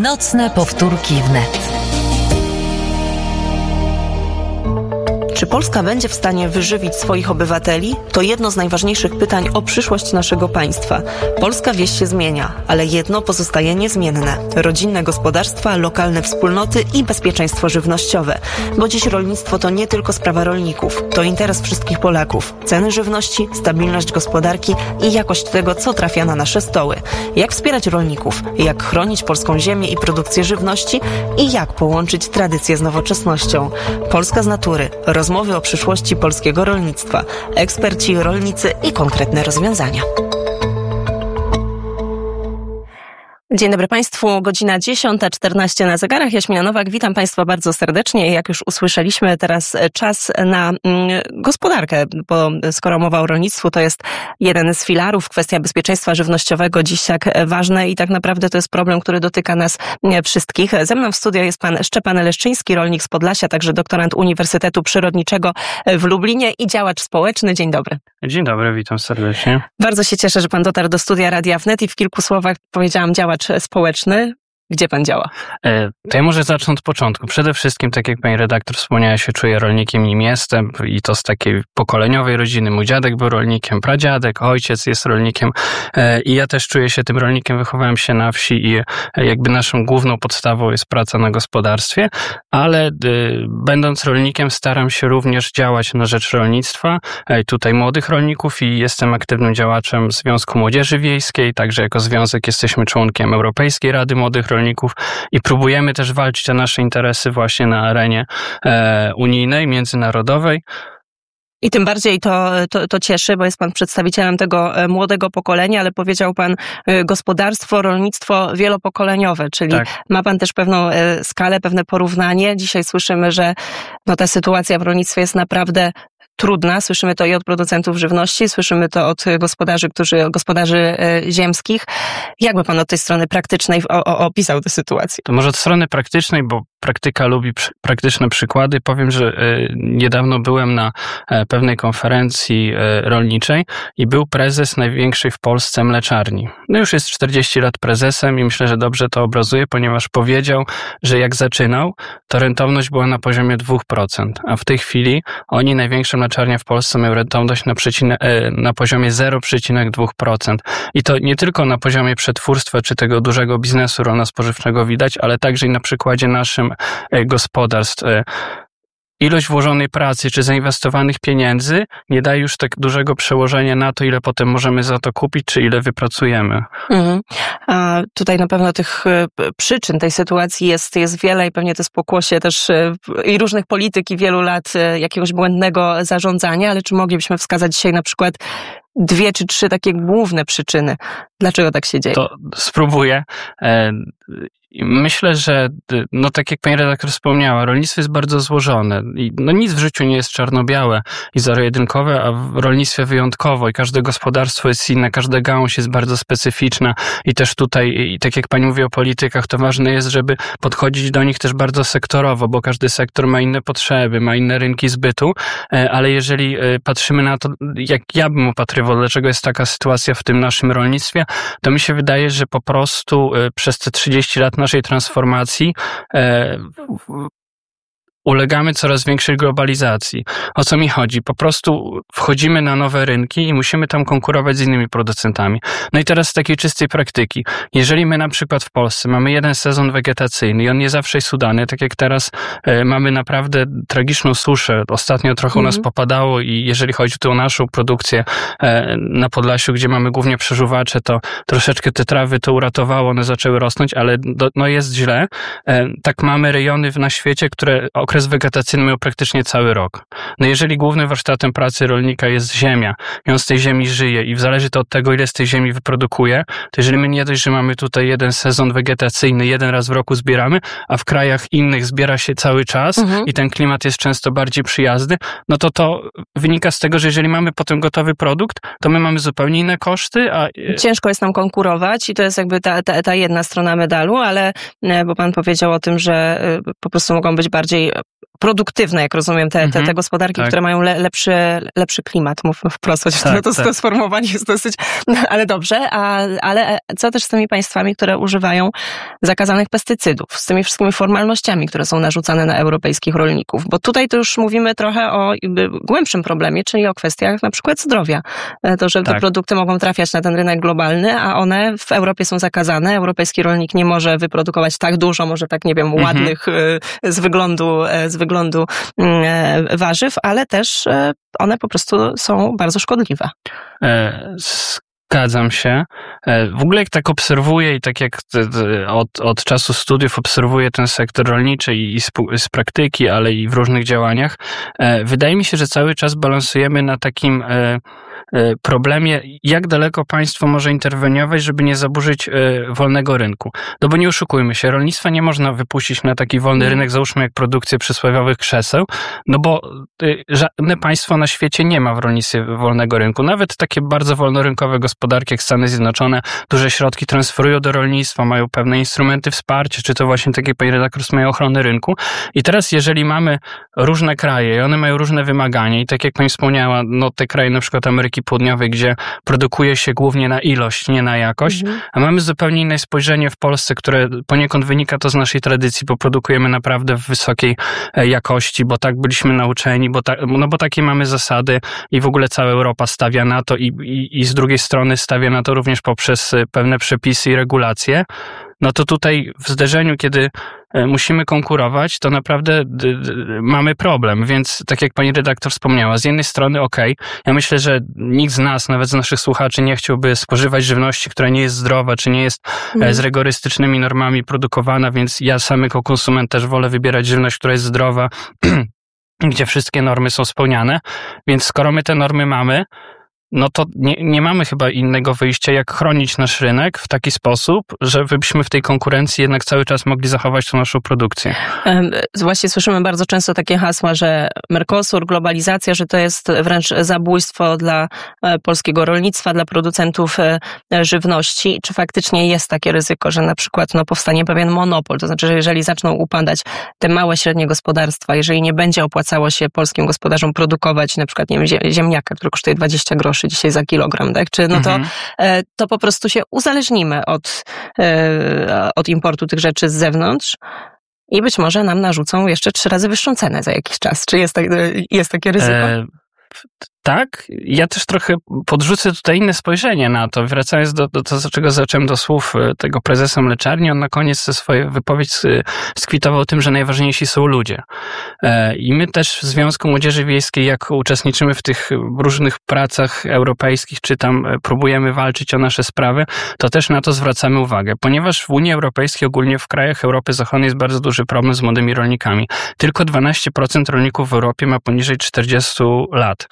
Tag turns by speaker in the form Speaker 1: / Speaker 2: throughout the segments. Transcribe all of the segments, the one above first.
Speaker 1: Nocne powtórki wnet.
Speaker 2: Czy Polska będzie w stanie wyżywić swoich obywateli? To jedno z najważniejszych pytań o przyszłość naszego państwa. Polska wieś się zmienia, ale jedno pozostaje niezmienne. Rodzinne gospodarstwa, lokalne wspólnoty i bezpieczeństwo żywnościowe. Bo dziś rolnictwo to nie tylko sprawa rolników. To interes wszystkich Polaków. Ceny żywności, stabilność gospodarki i jakość tego, co trafia na nasze stoły. Jak wspierać rolników? Jak chronić polską ziemię i produkcję żywności? I jak połączyć tradycję z nowoczesnością? Polska z natury. Rozmowy o przyszłości polskiego rolnictwa. Eksperci, rolnicy i konkretne rozwiązania. Dzień dobry Państwu, godzina 10:14 na zegarach. Jaśmina Nowak, witam Państwa bardzo serdecznie. Jak już usłyszeliśmy, teraz czas na gospodarkę, bo skoro mowa o rolnictwu, to jest jeden z filarów, kwestia bezpieczeństwa żywnościowego dziś tak ważne i tak naprawdę to jest problem, który dotyka nas wszystkich. Ze mną w studio jest pan Szczepan Leszczyński, rolnik z Podlasia, także doktorant Uniwersytetu Przyrodniczego w Lublinie i działacz społeczny. Dzień dobry.
Speaker 3: Dzień dobry, witam serdecznie.
Speaker 2: Bardzo się cieszę, że pan dotarł do studia Radia Wnet i w kilku słowach powiedziałam działacz społeczny. Gdzie pan działa?
Speaker 3: To ja może zacznę od początku. Przede wszystkim, tak jak pani redaktor wspomniała, się czuję rolnikiem, nim jestem i to z takiej pokoleniowej rodziny. Mój dziadek był rolnikiem, pradziadek, ojciec jest rolnikiem i ja też czuję się tym rolnikiem, wychowałem się na wsi i jakby naszą główną podstawą jest praca na gospodarstwie, ale będąc rolnikiem staram się również działać na rzecz rolnictwa, tutaj młodych rolników i jestem aktywnym działaczem Związku Młodzieży Wiejskiej, także jako związek jesteśmy członkiem Europejskiej Rady Młodych Rolników i próbujemy też walczyć o nasze interesy właśnie na arenie unijnej, międzynarodowej.
Speaker 2: I tym bardziej to cieszy, bo jest pan przedstawicielem tego młodego pokolenia, ale powiedział pan gospodarstwo, rolnictwo wielopokoleniowe, czyli tak. Ma pan też pewną skalę, pewne porównanie. Dzisiaj słyszymy, że ta sytuacja w rolnictwie jest naprawdę trudna. Słyszymy to i od producentów żywności, słyszymy to od gospodarzy ziemskich. Jakby pan od tej strony praktycznej opisał tę sytuację?
Speaker 3: To może od strony praktycznej, bo praktyka lubi praktyczne przykłady. Powiem, że niedawno byłem na pewnej konferencji rolniczej i był prezes największej w Polsce mleczarni. Już jest 40 lat prezesem i myślę, że dobrze to obrazuje, ponieważ powiedział, że jak zaczynał, to rentowność była na poziomie 2%, a w tej chwili oni, największa mleczarnia w Polsce, mają rentowność na poziomie 0,2%. I to nie tylko na poziomie przetwórstwa czy tego dużego biznesu rolno-spożywczego widać, ale także i na przykładzie naszym gospodarstw. Ilość włożonej pracy czy zainwestowanych pieniędzy nie daje już tak dużego przełożenia na to, ile potem możemy za to kupić, czy ile wypracujemy.
Speaker 2: A tutaj na pewno tych przyczyn tej sytuacji jest wiele i pewnie to jest pokłosie też i różnych polityk i wielu lat jakiegoś błędnego zarządzania, ale czy moglibyśmy wskazać dzisiaj na przykład 2 czy 3 takie główne przyczyny? Dlaczego tak się dzieje?
Speaker 3: To spróbuję. Myślę, że tak jak pani redaktor wspomniała, rolnictwo jest bardzo złożone i nic w życiu nie jest czarno-białe i zero-jedynkowe, a w rolnictwie wyjątkowo i każde gospodarstwo jest inne, każda gałąź jest bardzo specyficzna i też tutaj, i tak jak pani mówi o politykach, to ważne jest, żeby podchodzić do nich też bardzo sektorowo, bo każdy sektor ma inne potrzeby, ma inne rynki zbytu, ale jeżeli patrzymy na to, jak ja bym upatrywał, dlaczego jest taka sytuacja w tym naszym rolnictwie, to mi się wydaje, że po prostu przez te 30 lat naszej transformacji ulegamy coraz większej globalizacji. O co mi chodzi? Po prostu wchodzimy na nowe rynki i musimy tam konkurować z innymi producentami. I teraz z takiej czystej praktyki. Jeżeli my na przykład w Polsce mamy jeden sezon wegetacyjny i on nie zawsze jest udany, tak jak teraz mamy naprawdę tragiczną suszę. Ostatnio trochę u nas popadało i jeżeli chodzi tu o naszą produkcję na Podlasiu, gdzie mamy głównie przeżuwacze, to troszeczkę te trawy to uratowało, one zaczęły rosnąć, ale jest źle. Tak mamy rejony na świecie, które okres wegetacyjny miał praktycznie cały rok. Jeżeli głównym warsztatem pracy rolnika jest ziemia i on z tej ziemi żyje i zależy to od tego, ile z tej ziemi wyprodukuje, to jeżeli my nie dość, że mamy tutaj jeden sezon wegetacyjny, jeden raz w roku zbieramy, a w krajach innych zbiera się cały czas i ten klimat jest często bardziej przyjazny, to wynika z tego, że jeżeli mamy potem gotowy produkt, to my mamy zupełnie inne koszty.
Speaker 2: Ciężko jest nam konkurować i to jest jakby ta jedna strona medalu, ale bo pan powiedział o tym, że po prostu mogą być bardziej produktywne, jak rozumiem, te gospodarki, które mają lepszy klimat, mówmy wprost, chociaż to sformułowanie jest dosyć, ale dobrze, ale co też z tymi państwami, które używają zakazanych pestycydów, z tymi wszystkimi formalnościami, które są narzucane na europejskich rolników, bo tutaj to już mówimy trochę o głębszym problemie, czyli o kwestiach na przykład zdrowia. To, że te produkty mogą trafiać na ten rynek globalny, a one w Europie są zakazane. Europejski rolnik nie może wyprodukować tak dużo, może tak, nie wiem, ładnych z wyglądu warzyw, ale też one po prostu są bardzo szkodliwe.
Speaker 3: Zgadzam się. W ogóle jak tak obserwuję i tak jak od czasu studiów obserwuję ten sektor rolniczy i z praktyki, ale i w różnych działaniach, wydaje mi się, że cały czas balansujemy na takim problemie, jak daleko państwo może interweniować, żeby nie zaburzyć wolnego rynku. No bo nie oszukujmy się, rolnictwa nie można wypuścić na taki wolny rynek, załóżmy jak produkcję przysłowiowych krzeseł, no bo żadne państwo na świecie nie ma w rolnictwie wolnego rynku. Nawet takie bardzo wolnorynkowe gospodarki jak Stany Zjednoczone duże środki transferują do rolnictwa, mają pewne instrumenty wsparcia, czy to właśnie takie, pani redaktor, mają ochrony rynku. I teraz jeżeli mamy różne kraje i one mają różne wymagania i tak jak pani wspomniała, no te kraje na przykład Ameryki Południowej, gdzie produkuje się głównie na ilość, nie na jakość, a mamy zupełnie inne spojrzenie w Polsce, które poniekąd wynika to z naszej tradycji, bo produkujemy naprawdę w wysokiej jakości, bo tak byliśmy nauczeni, bo takie mamy zasady i w ogóle cała Europa stawia na to i z drugiej strony stawia na to również poprzez pewne przepisy i regulacje. No to tutaj w zderzeniu, kiedy musimy konkurować, to naprawdę mamy problem, więc tak jak pani redaktor wspomniała, z jednej strony ja myślę, że nikt z nas, nawet z naszych słuchaczy nie chciałby spożywać żywności, która nie jest zdrowa, czy nie jest z rygorystycznymi normami produkowana, więc ja sam jako konsument też wolę wybierać żywność, która jest zdrowa, gdzie wszystkie normy są spełniane, więc skoro my te normy mamy, no to nie mamy chyba innego wyjścia, jak chronić nasz rynek w taki sposób, żebyśmy w tej konkurencji jednak cały czas mogli zachować tą naszą produkcję.
Speaker 2: Właśnie słyszymy bardzo często takie hasła, że Mercosur, globalizacja, że to jest wręcz zabójstwo dla polskiego rolnictwa, dla producentów żywności. Czy faktycznie jest takie ryzyko, że na przykład powstanie pewien monopol, to znaczy, że jeżeli zaczną upadać te małe, średnie gospodarstwa, jeżeli nie będzie opłacało się polskim gospodarzom produkować na przykład, nie wiem, ziemniaka, który kosztuje 20 groszy dzisiaj za kilogram, tak? Czy to po prostu się uzależnimy od importu tych rzeczy z zewnątrz i być może nam narzucą jeszcze 3 razy wyższą cenę za jakiś czas. Czy jest takie ryzyko?
Speaker 3: Tak, ja też trochę podrzucę tutaj inne spojrzenie na to. Wracając do czego zacząłem, do słów tego prezesa mleczarni, on na koniec swoją wypowiedź skwitował tym, że najważniejsi są ludzie. I my też w Związku Młodzieży Wiejskiej, jak uczestniczymy w tych różnych pracach europejskich, czy tam próbujemy walczyć o nasze sprawy, to też na to zwracamy uwagę. Ponieważ w Unii Europejskiej, ogólnie w krajach Europy Zachodniej jest bardzo duży problem z młodymi rolnikami. Tylko 12% rolników w Europie ma poniżej 40 lat.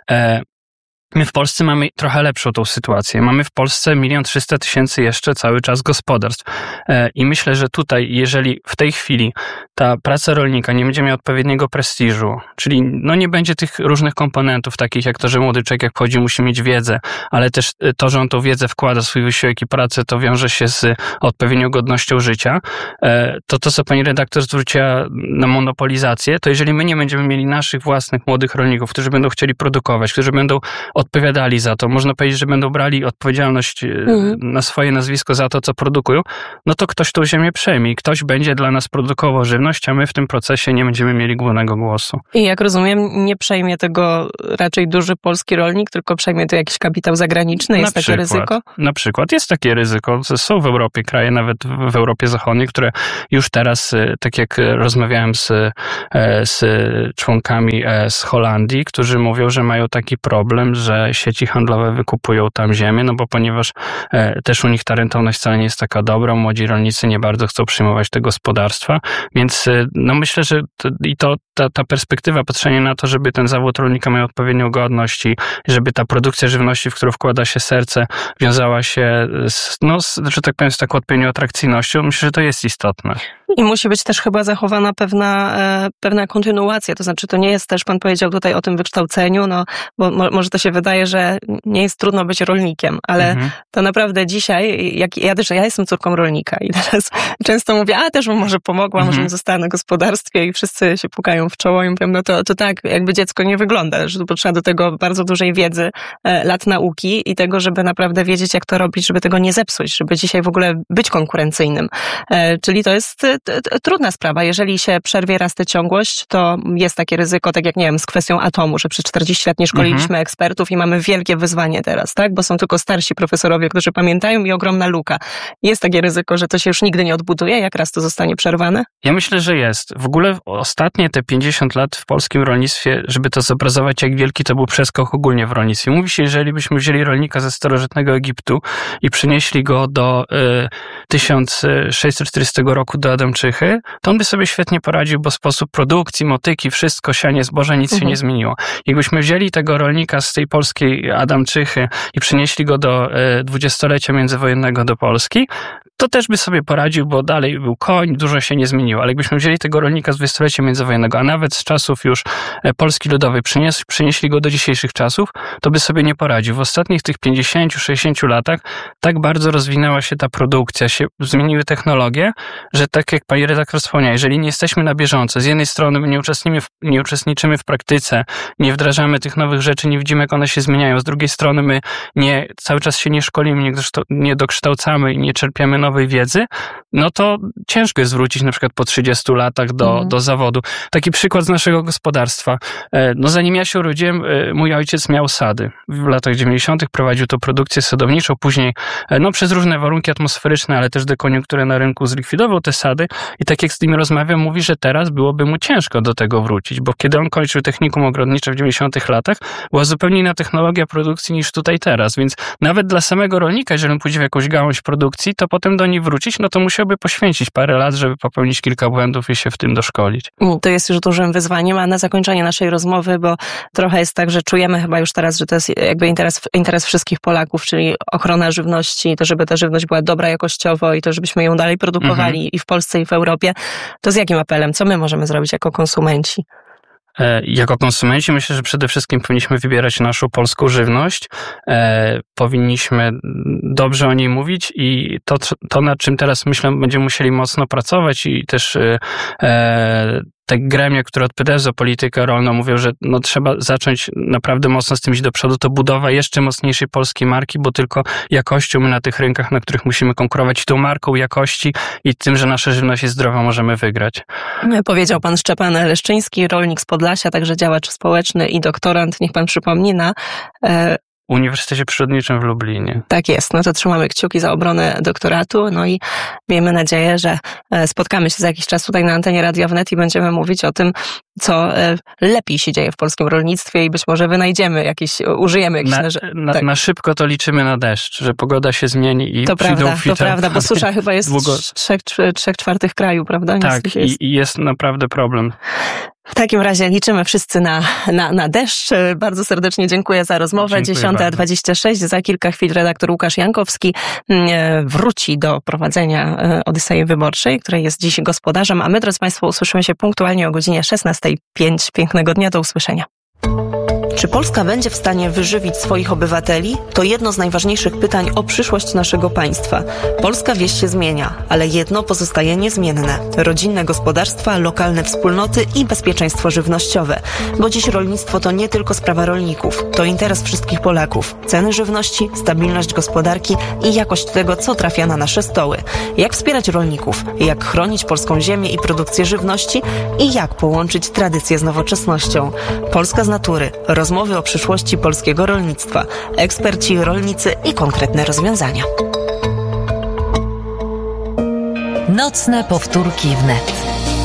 Speaker 3: My w Polsce mamy trochę lepszą tą sytuację. Mamy w Polsce 1 300 000 jeszcze cały czas gospodarstw. I myślę, że tutaj, jeżeli w tej chwili ta praca rolnika nie będzie miała odpowiedniego prestiżu, czyli nie będzie tych różnych komponentów, takich jak to, że młody człowiek jak wchodzi, musi mieć wiedzę, ale też to, że on tą wiedzę wkłada, swój wysiłek i pracę, to wiąże się z odpowiednią godnością życia, to co pani redaktor zwróciła na monopolizację, to jeżeli my nie będziemy mieli naszych własnych młodych rolników, którzy będą chcieli produkować, którzy będą odpowiadali za to, można powiedzieć, że będą brali odpowiedzialność na swoje nazwisko za to, co produkują, no to ktoś tą ziemię przejmie i ktoś będzie dla nas produkował żywność, a my w tym procesie nie będziemy mieli głównego głosu.
Speaker 2: I jak rozumiem, nie przejmie tego raczej duży polski rolnik, tylko przejmie to jakiś kapitał zagraniczny? Jest takie ryzyko?
Speaker 3: Na przykład jest takie ryzyko. Są w Europie kraje, nawet w Europie Zachodniej, które już teraz, tak jak rozmawiałem z członkami z Holandii, którzy mówią, że mają taki problem, że sieci handlowe wykupują tam ziemię, no bo ponieważ też u nich ta rentowność wcale nie jest taka dobra, młodzi rolnicy nie bardzo chcą przyjmować te gospodarstwa, więc myślę, że ta perspektywa patrzenia na to, żeby ten zawód rolnika miał odpowiednią godność i żeby ta produkcja żywności, w którą wkłada się serce, wiązała się że tak powiem, z taką odpowiednią atrakcyjnością, myślę, że to jest istotne.
Speaker 2: I musi być też chyba zachowana pewna kontynuacja, to znaczy to nie jest też, pan powiedział tutaj o tym wykształceniu, bo może to się wydaje, że nie jest trudno być rolnikiem, ale to naprawdę dzisiaj, ja jestem córką rolnika i teraz często mówię, też bym może pomogła, może bym została na gospodarstwie i wszyscy się pukają w czoło i mówią, no to tak, jakby dziecko nie wygląda, że potrzeba do tego bardzo dużej wiedzy, lat nauki i tego, żeby naprawdę wiedzieć, jak to robić, żeby tego nie zepsuć, żeby dzisiaj w ogóle być konkurencyjnym. Czyli to jest trudna sprawa. Jeżeli się przerwie raz tę ciągłość, to jest takie ryzyko, tak jak, nie wiem, z kwestią atomu, że przez 40 lat nie szkoliliśmy ekspertów i mamy wielkie wyzwanie teraz, tak? Bo są tylko starsi profesorowie, którzy pamiętają i ogromna luka. Jest takie ryzyko, że to się już nigdy nie odbuduje, jak raz to zostanie przerwane?
Speaker 3: Ja myślę, że jest. W ogóle ostatnie te 50 lat w polskim rolnictwie, żeby to zobrazować, jak wielki to był przeskok ogólnie w rolnictwie. Mówi się, jeżeli byśmy wzięli rolnika ze starożytnego Egiptu i przenieśli go do 1640 roku do Adamczychy, to on by sobie świetnie poradził, bo sposób produkcji, motyki, wszystko, sianie zboża, nic się nie zmieniło. Jakbyśmy wzięli tego rolnika z tej polskiej Adamczychy i przenieśli go do dwudziestolecia międzywojennego do Polski, to też by sobie poradził, bo dalej był koń, dużo się nie zmieniło. Ale jakbyśmy wzięli tego rolnika z dwudziestolecia międzywojennego, a nawet z czasów już Polski Ludowej, przenieśli go do dzisiejszych czasów, to by sobie nie poradził. W ostatnich tych 50-60 latach tak bardzo rozwinęła się ta produkcja, się zmieniły technologie, że tak jak pani redaktor wspomniała, jeżeli nie jesteśmy na bieżąco, z jednej strony my nie uczestniczymy w praktyce, nie wdrażamy tych nowych rzeczy, nie widzimy, jak one się zmieniają, z drugiej strony my cały czas się nie szkolimy, nie dokształcamy i nie czerpiemy nowej wiedzy, no to ciężko jest wrócić na przykład po 30 latach do zawodu. Taki przykład z naszego gospodarstwa. No zanim ja się urodziłem, mój ojciec miał sady. W latach 90. prowadził to produkcję sadowniczą, później przez różne warunki atmosferyczne, ale też dekoniunkturę na rynku zlikwidował te sady i tak jak z nim rozmawiam, mówi, że teraz byłoby mu ciężko do tego wrócić, bo kiedy on kończył technikum ogrodnicze w 90. latach, była zupełnie inna technologia produkcji niż tutaj teraz, więc nawet dla samego rolnika, jeżeli on pójdzie w jakąś gałąź produkcji, to potem do niej wrócić, no to musiałby poświęcić parę lat, żeby popełnić kilka błędów i się w tym doszkolić.
Speaker 2: To jest już dużym wyzwaniem, a na zakończenie naszej rozmowy, bo trochę jest tak, że czujemy chyba już teraz, że to jest jakby interes wszystkich Polaków, czyli ochrona żywności, to żeby ta żywność była dobra jakościowo i to żebyśmy ją dalej produkowali i w Polsce, i w Europie. To z jakim apelem? Co my możemy zrobić jako konsumenci?
Speaker 3: Jako konsumenci myślę, że przede wszystkim powinniśmy wybierać naszą polską żywność. Powinniśmy dobrze o niej mówić i to nad czym teraz myślę, będziemy musieli mocno pracować i też te gremia, które odpowiadają za politykę rolną, mówią, że trzeba zacząć naprawdę mocno z tym iść do przodu. To budowa jeszcze mocniejszej polskiej marki, bo tylko jakością my na tych rynkach, na których musimy konkurować, tą marką jakości i tym, że nasza żywność jest zdrowa, możemy wygrać.
Speaker 2: Powiedział pan Szczepan Leszczyński, rolnik z Podlasia, także działacz społeczny i doktorant, niech pan przypomni, na
Speaker 3: Uniwersytecie Przyrodniczym w Lublinie.
Speaker 2: Tak jest, no to trzymamy kciuki za obronę doktoratu, no i miejmy nadzieję, że spotkamy się za jakiś czas tutaj na antenie Radia Wnet i będziemy mówić o tym, co lepiej się dzieje w polskim rolnictwie i być może wynajdziemy użyjemy jakiś...
Speaker 3: Na szybko to liczymy na deszcz, że pogoda się zmieni i
Speaker 2: to
Speaker 3: przyjdą
Speaker 2: prawda, to prawda, bo susza chyba jest w 3/4 kraju, prawda?
Speaker 3: Tak, i jest naprawdę problem.
Speaker 2: W takim razie liczymy wszyscy na deszcz. Bardzo serdecznie dziękuję za rozmowę. 10:26. Za kilka chwil redaktor Łukasz Jankowski wróci do prowadzenia Odysei Wyborczej, której jest dziś gospodarzem, a my, drodzy Państwo, usłyszymy się punktualnie o godzinie 16:05. Pięknego dnia, do usłyszenia. Czy Polska będzie w stanie wyżywić swoich obywateli? To jedno z najważniejszych pytań o przyszłość naszego państwa. Polska wieś się zmienia, ale jedno pozostaje niezmienne. Rodzinne gospodarstwa, lokalne wspólnoty i bezpieczeństwo żywnościowe. Bo dziś rolnictwo to nie tylko sprawa rolników. To interes wszystkich Polaków. Ceny żywności, stabilność gospodarki i jakość tego, co trafia na nasze stoły. Jak wspierać rolników? Jak chronić polską ziemię i produkcję żywności? I jak połączyć tradycję z nowoczesnością? Polska z natury. Rozmowy o przyszłości polskiego rolnictwa. Eksperci, rolnicy i konkretne rozwiązania.
Speaker 1: Nocne powtórki wnet.